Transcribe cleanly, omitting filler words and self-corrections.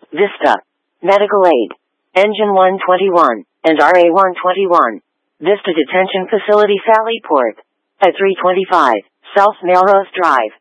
Vista. Medical Aid. Engine 121, and RA 121. Vista Detention Facility Sallyport. At 325, South Melrose Drive.